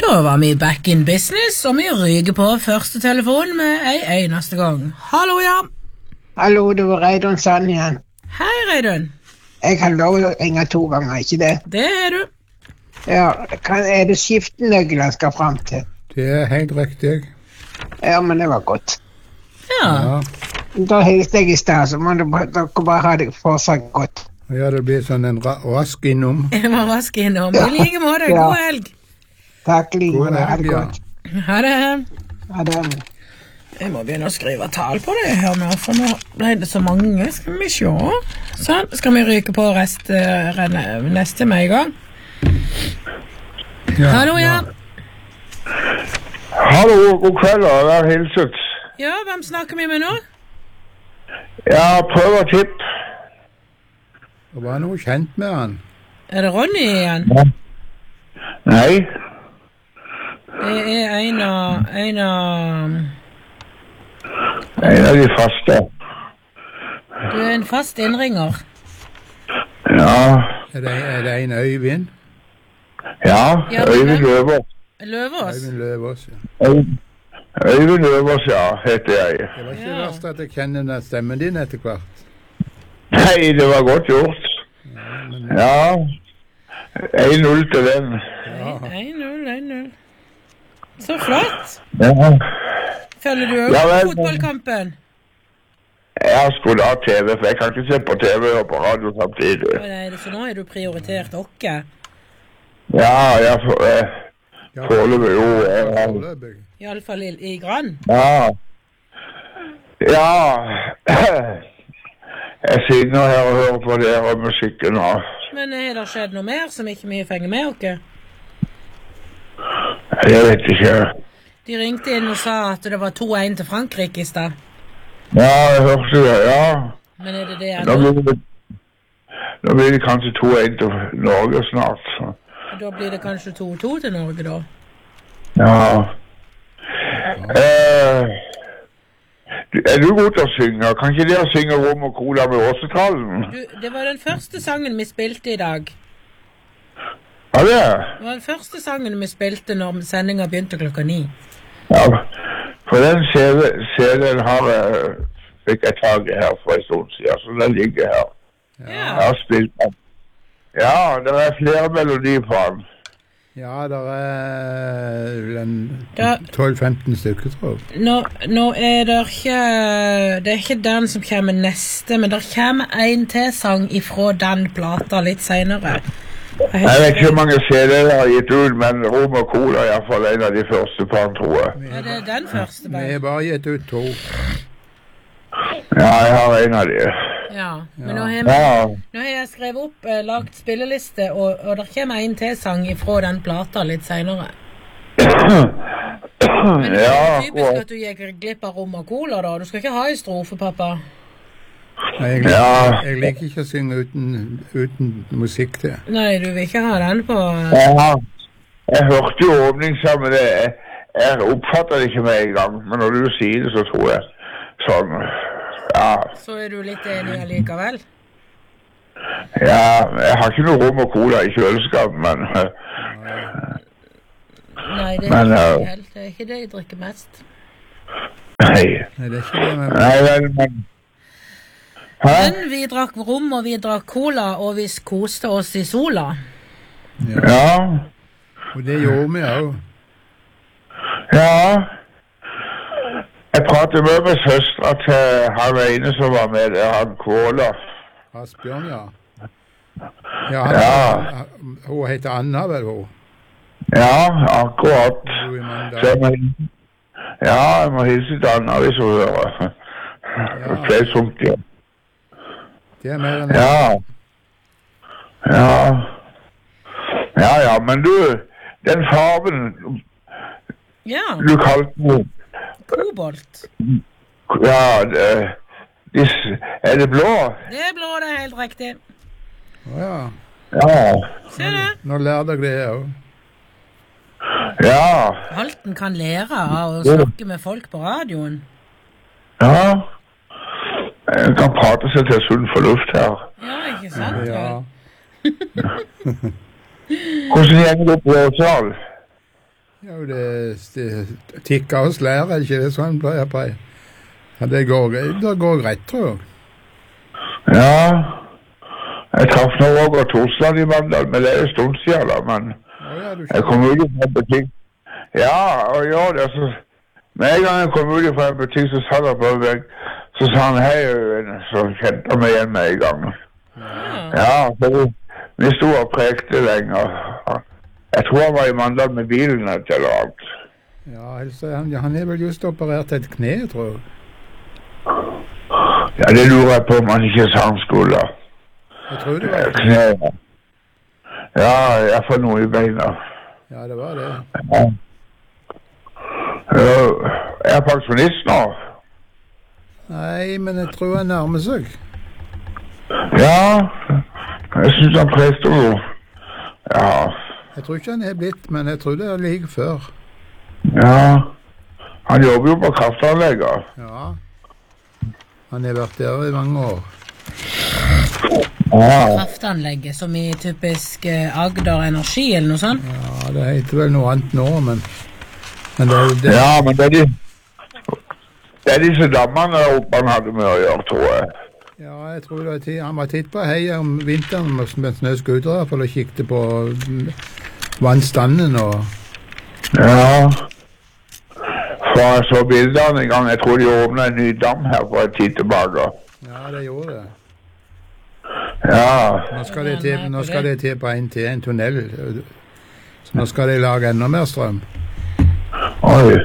Da var vi back in business, og vi ryker på første telefon med en eneste gang. Hallo, ja. Hallo, det var Reidun Sand igjen. Hei, Reidun. Jeg kan lov å ringe 2 ganger, ikke det? Det er du. Ja, er det skiftenøkkel jeg skal frem til? Det er helt riktig. Ja, men det var godt. Ja. Da hilste jeg i sted, så må dere bare ha det for seg godt. Ja, det blir sånn en rask innom. Jeg var rask innom. I like måte, Ja. god helg. Takk, like God måte, ha det helg, ja. godt. Ha det. Ha det. Jeg må begynne å skrive tall på det her nå, for nå ble det så mange. Skal vi se. Sånn, skal vi ryke på neste med en gang. Ja, Hallo, ja. Hallo, god kveld, og vær hilset. Ja, hvem snakker vi med nå? Ja, prøv å tippe. Det var noe kjent med han. Er det Ronny igjen? Nei, Det er en en av de faste. Du er en fast innringer. Ja, Er det en Øyvind? ja, Ja, Øyvind Løvås. Løvås. Øyvind Løvås, ja. Øyvind Løvås, ja, heter jeg. Det var ikke Ja. verst at jeg kjenner den stemmen din etter hvert. Nei, det var godt gjort. Ja, 1-0 til den. 1-0, 1-0. Så flott. Ja, Følger du Ja, også vel. fotballkampen? jeg skulle ha TV, for jeg kan ikke se på TV og på radio samtidig. Å nei, så nå er du prioritert dere. Ja, jeg foreløpig jo. Foreløpig. I alle fall i Grann. Ja. Ja. Jeg synger her og hører på dere musikken og... Men er det skjedd noe mer som ikke vi fenger med dere? Jeg vet ikke. De ringte inn og sa at det var 2-1 til Frankrike i sted. Ja, jeg hørte det, ja. Men er det det Nå ennå? blir det kanskje 2-1 til Norge snart. Så. Da blir det kanskje 2-2 til Norge da. Ja. Er du god til å synge? Kan ikke dere synge Rom og Cola med Åsetrallen? Det var den første sangen vi spilte i dag. Ja, det? Det var den første sangen vi spilte når sendingen begynte 9:00. Ja, for den CD-en fikk jeg tag i her for en stund siden, så den ligger her. Jeg har spilt den. Ja, det er flere melodier på den. Ja, det er vel en Da- 12-15 stykker, tror jeg. Nå er det er ikke den som kommer neste, men det kommer en til sang ifra den plata litt senere. Jeg vet ikke hvor mange CD-er jeg har gitt ut, men Rom og Cola er i hvert fall en av de første på den, tror jeg. Er det den første? Vi har Bare? bare gitt ut 2. Ja, jeg har en av de. Ja, men Ja. nå har jeg skrevet opp, lagt spilleliste, og det kommer en til sang ifra den plata litt senere. Men det er Ja, typisk at du gikk glipp av Rom og Cola da. Du skal ikke ha en strofe, pappa. Jeg Ja. liker ikke å synge uten musikk til. Nei, du vil ikke ha den på... Ja, jeg hørte jo åpningssangen, men jeg oppfatter det ikke med en gang. Men når du sier det, så tror jeg sånn, ja. Så er du litt enig allikevel? Ja, jeg har ikke noe Rom og Cola i kjøleskapet, men... Nei, det Men, er ikke helt. Det er ikke det jeg drikker mest. Nei, Nei, det er ikke det med... nei, men... Hæ? Men vi drakk rom, og vi drakk cola, og vi koste oss i sola. Ja, Og det gjorde vi også. ja. Jeg pratet med søstra til han ene som var med der, han Kåla. Asbjørn, ja. Ja. Hun heter Anna, vel hun? Ja, akkurat. Hun i Mandal. Så jeg må hilse til Anna hvis hun hører. På Facebook, ja. Det er mer enn... Ja. Ja, men du, den farben Ja, du kalte den, kobolt. ja, er det blå? Det er blå, det er helt riktig. Ja. Ja, Ser du? Nå lærer dere det også. ja, Halten kan lære av å snakke med folk på radioen. ja. Jeg kan prate seg til sunn fornuft her. Ja, ikke sant? Ja. vel? Hvordan gjenger det på Åsal? Ja, det tikker og slær, er det ikke det sånn pleier på? Ja, det går greit, tror jeg. Ja, jeg traff nå Roger Torsland i Mandal, men det er jo stund siden da, men jeg kom ut fra en butikk. Ja, og gjør det, så med en gang jeg kom ut fra en butikk, så sa han på vei, så sa han hei, så kjente meg igjen med en gang. Ja, så vi stod og prekte lenger. Jeg tror han var i Mandal med bilen eller alt. Ja, han er vel just operert et kne, tror jeg. Ja, det lurer jeg på om han ikke sa han skulle. Jeg tror det var kne. Ja, jeg får noe i beina. Ja, det var det. Ja. Jeg er pensjonist nå. Nei, men jeg tror han nærmer seg. Ja, jeg synes han prester noe. Ja. Jeg tror ikke han er blitt, men jeg tror det er like før. Ja, han jobber jo på kraftanlegget. Ja, han har vært der i mange år. Kraftanlegget, som i typisk Agder Energi eller noe sånt? Ja, det heter vel noe annet nå, men det er jo det. Ja, men det er disse dammene oppe han hadde med å gjøre, tror jeg. Ja, jeg tror det var han var titt på hei om vinteren med snøskuter, for å kikke på vannstanden og... Ja, for jeg så bildene en gang, jeg tror de åpnet en ny dam her for et tid tilbake. Ja, det gjorde det. Ja. Nå skal det til på en tunnel, så nå skal de lage enda mer strøm. Oi.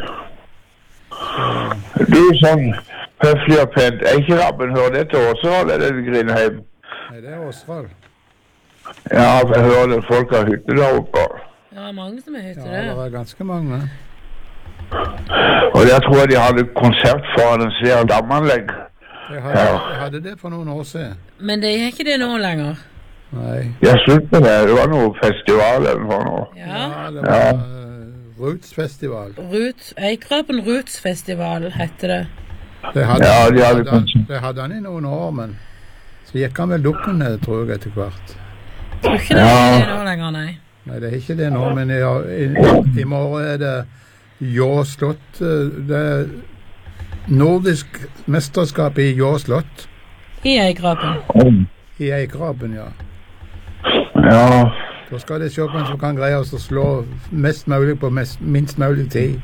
Du sånn høflig og pent, er ikke Rabben hører det til Åsral, eller er det Grindheim? Nei, det er Åsral. Ja, jeg hører det folk har hytte der oppe. Ja, det er mange som har hytte der. Ja, det er ganske mange. Og jeg tror de hadde konsert foran en svær damanlegg. Jeg hadde det for noen år siden. Men det er ikke det nå lenger? Nei. Jeg synes det var noe festival eller noe. Ja, det var Roots-festival. Eikrapen Roots-festival heter det. Det hadde han i noen år, men så gikk han vel dukken ned, tror jeg, etter hvert. Tror ikke det er det nå lenger, nei. Nei, det er ikke det nå, men i morgen er det Jå slott. Det er nordisk mesterskap i Jå slott. I Eikrapen? I Eikrapen, ja. Ja. Da skal det se på en som kan greie oss å slå mest mulig på minst mulig tid.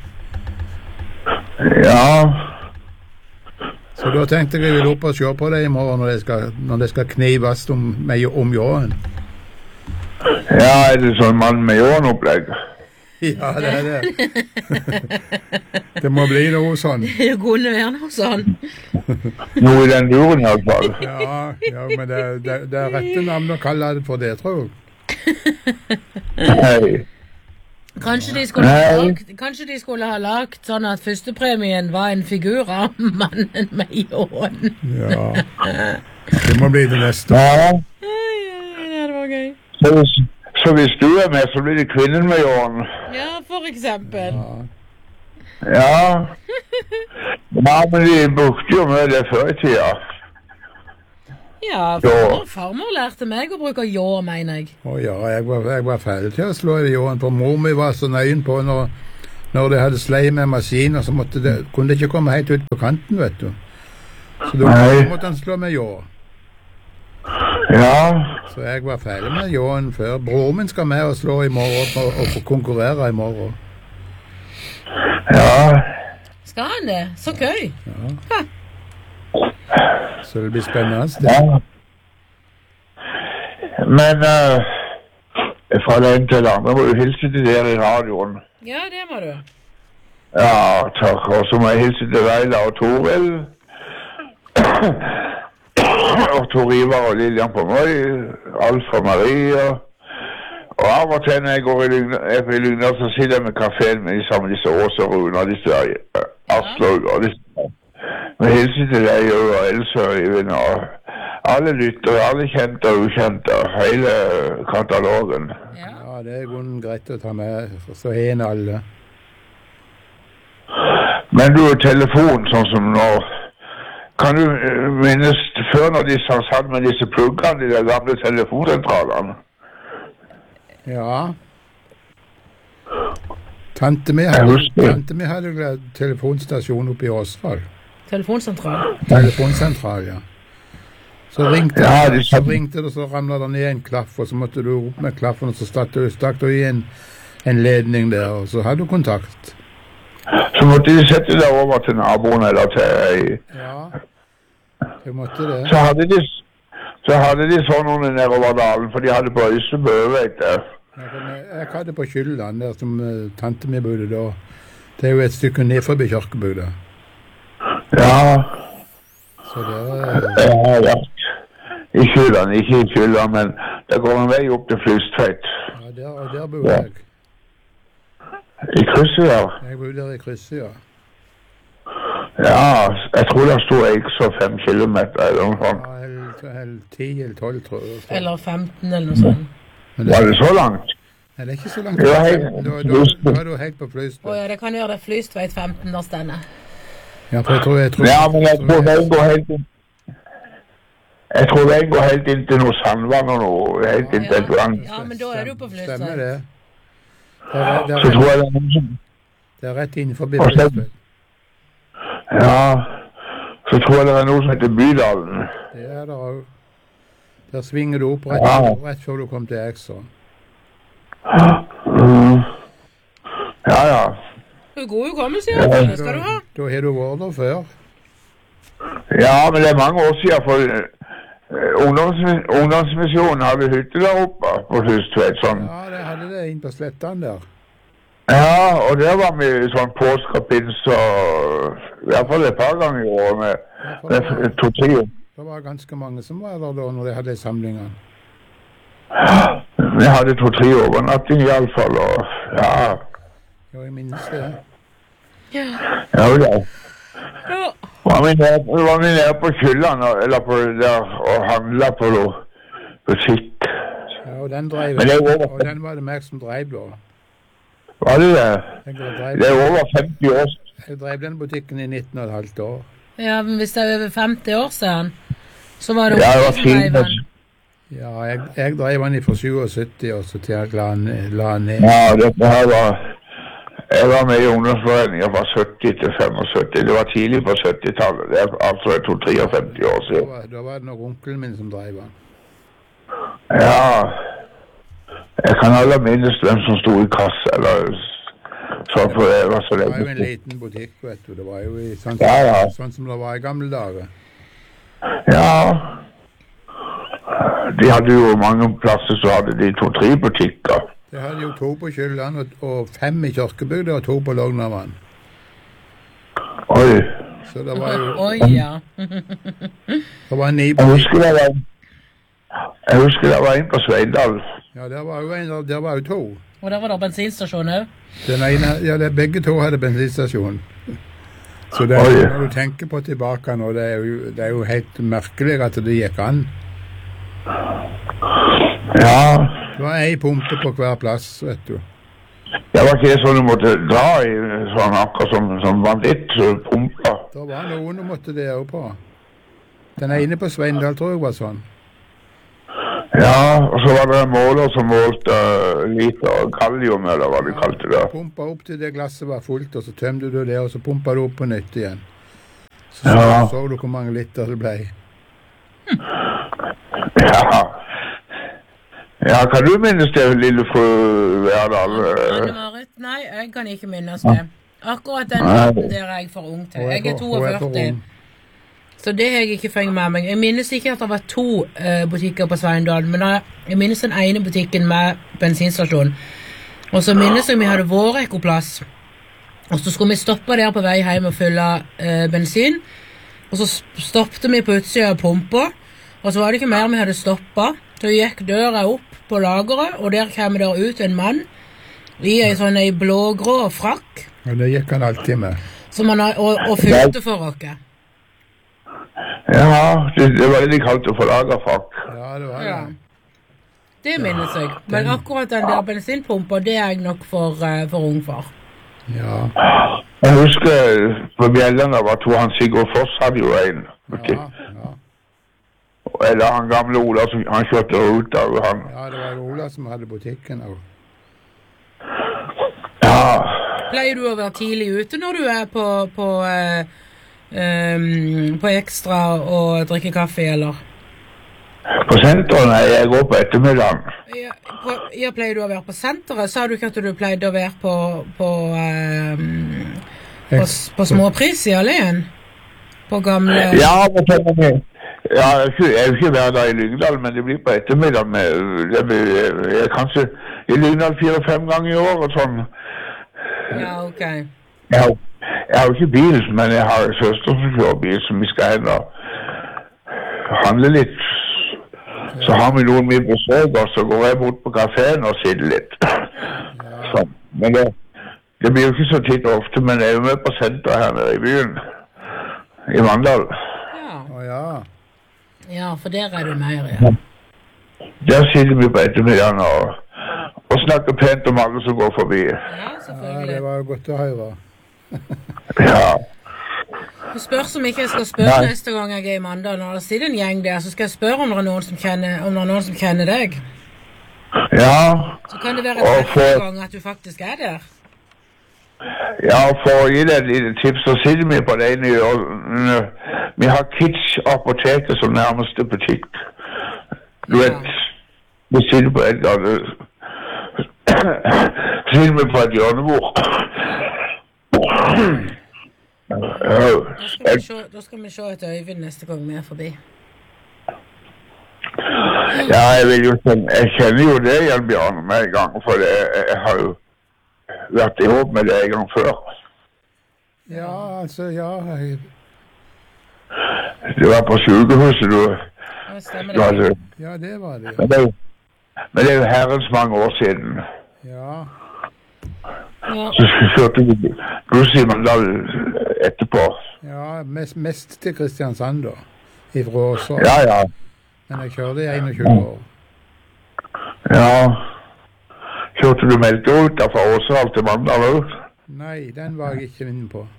Ja. Så da tenkte jeg vil opp og se på det i morgen når det skal knives om Jåen. Ja, er det sånn mann med Jåen-opplegg? Ja, det er det. Det må bli noe sånn. Det kunne være noe sånn. Noe i den duren i hvert fall. Ja, men det er rette navn å kalle det for det, tror jeg. Nei. Kanskje de skulle ha lagt sånn at førstepremien var en figur av mannen med Jåen. Ja, det må bli det neste. Ja. Det var gøy. Så hvis du er med, så blir det kvinnen med Jåen. Ja, for eksempel. Ja. Ja, men de brukte jo med det før i tida. Ja, farmor lærte meg å bruke jå, mener jeg. Ja, jeg var ferdig til å slå i jåen, for mor mi var så nøyen på når det hadde slei med maskiner, så kunne det ikke komme helt ut på kanten, vet du. Så da måtte han slå med jå. Ja. Så jeg var ferdig med jåen før. Bror min skal med og slå i morgen og konkurrere i morgen. Ja. Skal han det? Så gøy. Ja. Så det blir spennende. Ja. Men fra den til den andre må du hilse til dere i radioen. Ja, det må du. Ja, takk. Og så må jeg hilse til Veila og Toril. Og Tor Ivar og Lilian på meg. Alf og Maria. Og av og til når jeg går i Lygna, så sitter jeg med kaféen med sammen disse Åse og Rune og disse Aslog og disse. Men hilser til deg og Else og Øyvind og alle lytter, alle kjente og ukjente, hele katalogen. Ja, det er greit å ta med, så en alle. Men du har telefon sånn som nå. Kan du minnes før når de satt med disse pluggene i de gamle telefonsentralene? Ja. Tante mi hadde telefonstasjon oppe i Åsvall. Telefonsentral, ja. Så ringte det, så ramlet det ned en klaff, og så måtte du opp med klaffen, og så stakk du i en ledning der, og så hadde du kontakt. Så måtte de sette deg over til naboen, eller til... Ja, det måtte det. Så hadde de sånn noen nedover dalen, for de hadde Brøysebø, vet du. Jeg hadde på Kylland, der som tante mi bodde da. Det er jo et stykke ned forbi Kjørkebygda. Ja. Så det ja. Ikke i Kylland, men det går en vei opp til Flystveit. Ja, der bor jeg. I krysset, ja? Jeg bor der i krysset, ja. Ja, jeg tror det stod ikke så 5 kilometer, eller noe sånt. Ja, 10 eller 12, tror jeg. Eller 15, eller noe sånt. Var det så langt? Nei, det er ikke så langt. Da er du helt på Flystveit. Åja, det kan gjøre det Flystveit 15 der stedene. Ja, for jeg tror... Ja, men jeg tror den går helt inn... Jeg tror den går helt inn til noe sandvann og noe, helt inn til et vann. Ja, men da er du på Flystveit. Stemmer det. Så tror jeg det er rett innenfor Flystveit. Ja, så tror jeg det er noe som heter Bydalen. Det er det også. Der svinger du opp rett før du kom til Ekså. Ja. God hukommelse, ja. Det skal du ha. Da har du vært der før. Ja, men det er mange år siden, for ungdomsmisjonen hadde hytte der oppe på Flystveit, sånn. Ja, det hadde det inn på Slettan der. Ja, og der var vi sånn påskapins, og i hvert fall et par ganger i år med 2-3 år. Det var ganske mange som var der da, når de hadde samlingene. Vi hadde 2-3 overnatting i alle fall, og ja. Jo, jeg minnes det. Ja. Var vi nede på Kylland, eller på der, og handlet på noe butikk. Ja, og den var det meg som drev da. Var det det? Det er over 50 år. Jeg drev den butikken i 19,5 år. Ja, men hvis det er over 50 år siden, så var det også som drev den. Ja, jeg drev den fra 77 og så til jeg la ned. Ja, dette her var... Jeg var med i ungdomsforeningen fra 70 til 75. Det var tidlig på 70-tallet. Det er altså 53 år siden. Da var det nok onkelen min som drev den. Ja... Jeg kan aldri minnes hvem som stod i kassa, eller sånn for det var så lenge. Det var jo en liten butikk, vet du. Det var jo sånn som det var i gamle dager. Ja. De hadde jo mange plasser, så hadde de 2-3 butikker. De hadde jo 2 på Kylland, og 5 i Kjørkebygda, og 2 på Lognavann. Oi. Så det var jo... Oi, ja. Det var 9 butikker. Jeg husker det var en på Sveindal. Ja, der var jo 2. Og der var det bensinstasjon også? Den ene, ja, begge 2 hadde bensinstasjon. Så det, når du tenker på tilbake nå, det er jo helt merkelig at det gikk an. Ja. Det var en pumpe på hver plass, vet du. Det var ikke sånn du måtte dra i, sånn akkurat som banditt, så pumpa. Det var noen du måtte det også på. Den ene på Sveindal tror jeg var sånn. Ja, og så var det en måler som målte liter kalium, eller hva de kalte det. Pumpa opp til det glasset var fullt, og så tømte du det, og så pumpa du opp på nytt igjen. Så så du hvor mange liter det ble. Ja. Ja, kan du minnes det, lille fru Verdal? Anne-Marit? Nei, jeg kan ikke minnes det. Akkurat den måten der er jeg for ung til. Jeg er 42. Så det har jeg ikke fengt med meg. Jeg minnes ikke at det var 2 butikker på Sveindal, men jeg minnes den ene butikken med bensinstasjon. Og så minnes jeg vi hadde Våreko-plass. Og så skulle vi stoppe der på vei hjem og fylle bensin. Og så stoppte vi på utsida av pumpa, og så var det ikke mer vi hadde stoppet. Så gikk døra opp på lageret, og der kom der ut en mann i en sånn blågrå frakk. Og det gikk han alltid med. Og fylte for oss. Ja, det var det de kalte for lagerfrakk. Ja, det var det. Ja. Det minnes jeg. Men akkurat den der bensinpumpa, det er jeg nok for ung for. Ja. Jeg husker på Bjellene var 2, han Sigurd Foss hadde jo en butikk. Ja. Eller han gamle Ola som han kjørte ut av han. Ja, det var Ola som hadde butikken også. Ja, Pleier du å være tidlig ute når du på ekstra og drikke kaffe, eller? På senteret, nei, jeg går på ettermiddagen. Ja, pleier du å være på senteret? Sa du ikke at du pleide å være på småpris i alene? På gamle... Ja, jeg er jo ikke hver dag i Lyngdal, men det blir på ettermiddagen. Jeg er kanskje i Lyngdal 4-5 ganger i år og sånn. Ja, ok. Jeg har jo ikke bil, men jeg har en søster som kjører bil, som vi skal hen og handle litt. Så har vi noen mye besøk, og så går jeg bort på kaféen og sitter litt. Så, men det blir jo ikke så titt og ofte, men jeg er jo med på senteret her nede i byen, i Mandal. Ja, for der er du mer, ja. Der sitter vi på ettermiddagen og snakker pent om alle som går forbi. Ja, selvfølgelig. Ja, det var jo godt å høre. Ja. Du spør som ikke jeg skal spørre neste gang jeg er i Mandal. Når det sitter en gjeng der, så skal jeg spørre om det er noen som kjenner deg. Ja. Så kan det være første gang at du faktisk er der. Ja, for å gi deg et lite tips, så sitter vi på det ene hjørnet. Vi har Kids-apoteket som nærmeste butikk. Du vet, vi sitter på et hjørnebord. Da skal vi se et Øyvind neste gang vi er forbi. Ja, jeg kjenner jo det igjen, Bjarne, med en gang, for jeg har jo vært i håp med det en gang før. Ja, altså, ja. Du var på sykehuset, du. Ja, stemmer det. Ja, det var det. Men det er jo herrens mange år siden. Ja. Så kjørte du sier man da etterpå. Ja, mest til Kristiansand da, ifra Åså. Ja. Men jeg kjørte i 21 år. Ja. Kjørte du melkerut fra Åså til Mandal også? Nei, den var jeg ikke inne på.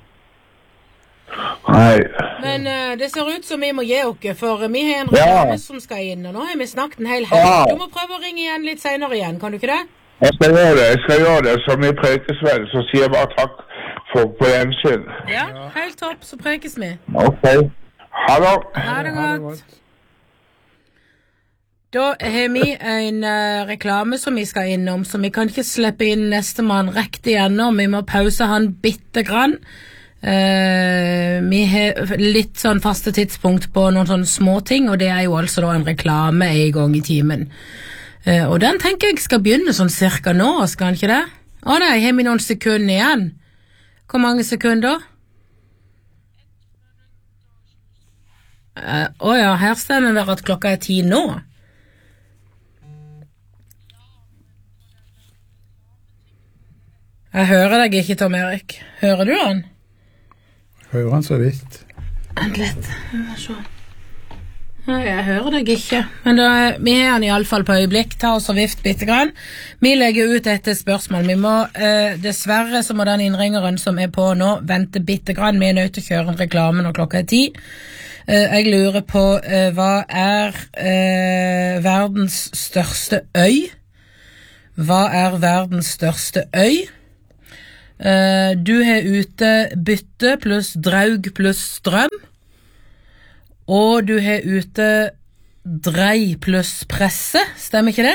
Nei. Men det ser ut som vi må gi oss, for vi har en reklame som skal inn, og nå har vi snakket en hel helg. Du må prøve å ringe igjen litt senere igjen, kan du ikke det? Jeg skal gjøre det. Som i prekes vel, så sier jeg bare takk for på gjensyn. Ja, helt topp, så prekes vi. Ok. Ha det. Ha det godt. Da har vi en reklame som vi skal innom, så vi kan ikke slippe inn neste mann riktig igjennom. Vi må pause han bitte grann. Vi har litt sånn faste tidspunkt på noen sånne små ting, og det er jo altså da en reklame en gang i timen. Og den tenker jeg skal begynne sånn cirka nå, skal den ikke det? Å nei, har vi noen sekunder igjen? Hvor mange sekunder? Ja, her stemmer det at klokka er 10 nå. Jeg hører deg ikke, Tom Erik. Hører du han? Hører han så vidt. Vent litt, Nei, jeg hører deg ikke. Men vi er han i alle fall på øyeblikk. Ta oss og vift bitte grann. Vi legger ut et spørsmål. Vi må, dessverre så må den innringeren som er på nå vente bitte grann. Vi er nødt til å kjøre en reklame når klokka er 10. Jeg lurer på hva er verdens største øy? Hva er verdens største øy? Du har ute bytte pluss draug pluss strøm, og du har ute drei pluss presse, stemmer ikke det?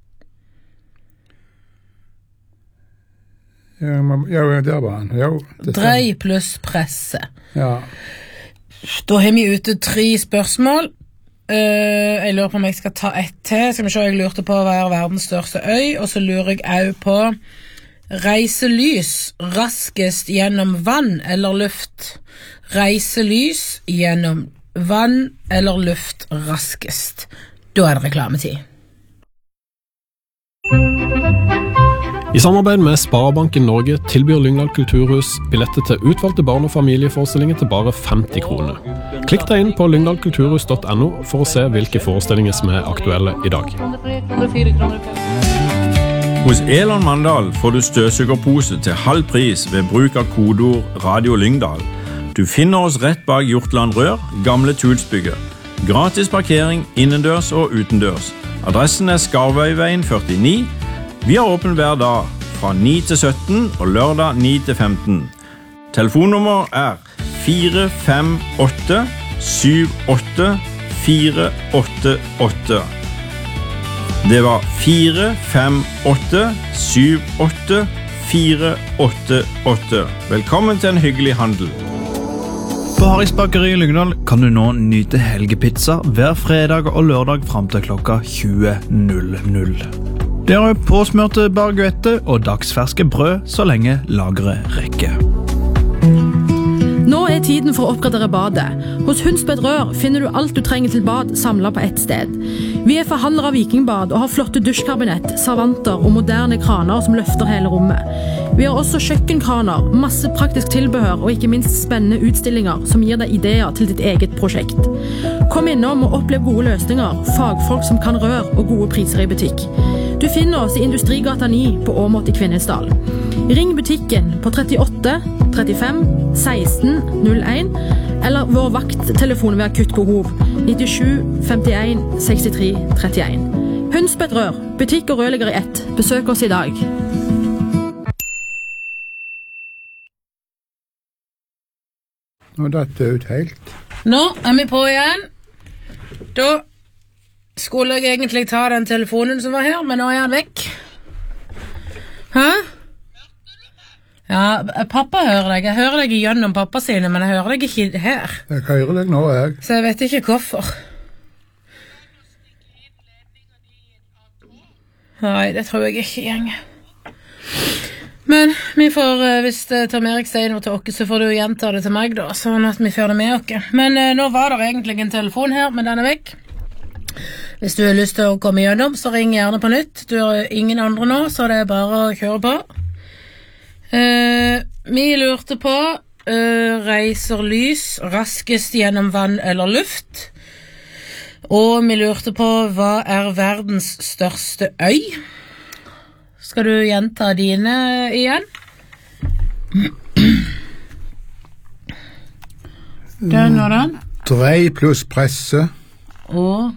Ja, der var han. Jo, drei pluss presse. Ja. Da har vi ute 3 spørsmål. Jeg lurer på om jeg skal ta ett til. Skal vi se, jeg lurte på hva er verdens største øy, og så lurer jeg også på reiselys raskest gjennom vann eller luft. Reiselys gjennom vann eller luft raskest. Da er det reklametid. I samarbeid med Sparebanken Norge tilbyr Lyngdal Kulturhus billetter til utvalgte barn- og familieforestillinger til bare 50 kroner. Klikk deg inn på lyngdalkulturhus.no for å se hvilke forestillinger som er aktuelle i dag. Hos Elon Mandal får du støvsugerpose til halv pris ved bruk av kodeord Radio Lyngdal. Du finner oss rett bak Hjortland Rør, gamle Tulsbygget. Gratis parkering innendørs og utendørs. Adressen er Skarvøyveien 49. Vi har åpen hver dag. fra 9 til 17 og lørdag 9 til 15. Telefonnummer 458-78-488. Det var 458-78-488. Velkommen til en hyggelig handel. På Harris Bakeri i Lyngdal kan du nå nyte helgepizza hver fredag og lørdag frem til klokka 20.00. Det er påsmørte baguette og dagsferske brød så lenge lageret rekker. Nå er tiden for å oppgradere badet. Hos Hundsbed Rør finner du alt du trenger til bad samlet på ett sted. Vi er forhandlere av Vikingbad og har flotte dusjkabinett, servanter og moderne kraner som løfter hele rommet. Vi har også kjøkkenkraner, masse praktisk tilbehør og ikke minst spennende utstillinger som gir deg ideer til ditt eget prosjekt. Kom innom og opplev gode løsninger, fagfolk som kan rør og gode priser i butikk. Du finner oss i Industrigata 9 på Åmot i Kvinesdal. Ring butikken på 38 35 16 01 eller vår vakttelefon ved akutt behov 97 51 63 31. Hundsbed Rør, butikk og rørlegger i ett. Besøk oss i dag. Nå datt det ut helt. Nå er vi på igjen. Da skulle jeg egentlig ta den telefonen som var her, men nå er han vekk. Hæ? Ja, pappa hører deg. Jeg hører deg gjennom pappa sine, men jeg hører deg ikke her. Jeg hører deg nå, jeg. Så jeg vet ikke hvorfor. Nei, det tror jeg ikke gjenger. Men vi får, hvis Tom Erik sier noe til oss, så får du gjenta det til meg da, sånn at vi får det med oss. Men nå var det egentlig en telefon her, men den er vekk. Hvis du har lyst til å komme gjennom, så ring gjerne på nytt. Du har ingen andre nå, så det er bare å kjøre på. Vi lurte på reiser lys raskest gjennom vann eller luft? Og vi lurte på hva er verdens største øy? Skal du gjenta dine igjen? Den og den. Drei pluss presse. Og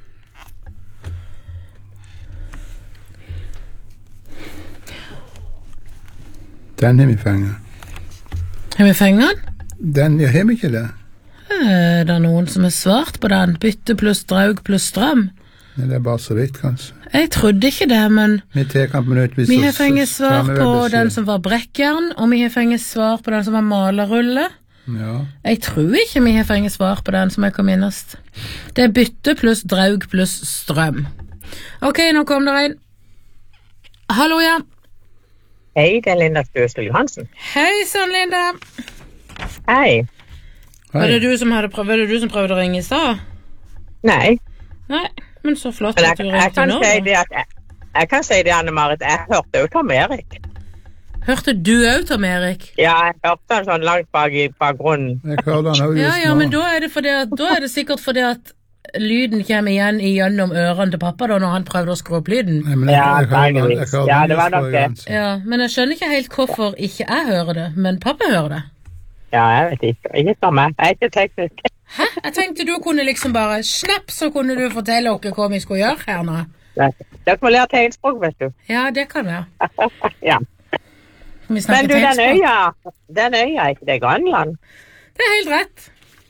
den har vi fengt. har vi fengt den? Den, jeg har ikke det. Er det noen som har svart på den? Bytte pluss draug pluss strøm? Nei, det er bare så vidt, kanskje. Jeg trodde ikke det, men vi har fengt svar på den som var brekkjern, og vi har fengt svar på den som var malerrulle. Ja. Jeg tror ikke vi har fengt svar på den som jeg kom innast. Det er bytte pluss draug pluss strøm. Ok, nå kom det en. Hallo, ja. Hei, det er Linda Støsel Johansen. Hei, sånn Linda. Hei. Var det du som prøvde å ringe i stad? Nei. Nei, men så flott Men at du ringte nå. Jeg kan si det, Anne-Marit, jeg hørte jo Tom Erik. Hørte du også Tom Erik? Ja, jeg hørte han sånn langt bak grunnen. Jeg hørte han også just nå. Ja, men da er det sikkert fordi at lyden kommer igjen gjennom ørene til pappa da, når han prøvde å skru opp lyden. Nei, ja, det var nok det. Ja, men jeg skjønner ikke helt hvorfor ikke jeg hører det, men pappa hører det. Ja, jeg vet ikke. Ikke som meg. Jeg er ikke teknisk. Hæ? Jeg tenkte du kunne liksom bare snapp, så kunne du fortelle oss hva vi skulle gjøre her nå. Dere må lære tegnspråk, vet du. Ja, det kan vi. Ja. Men du, den øya, er ikke det Grønland? Det er helt rett.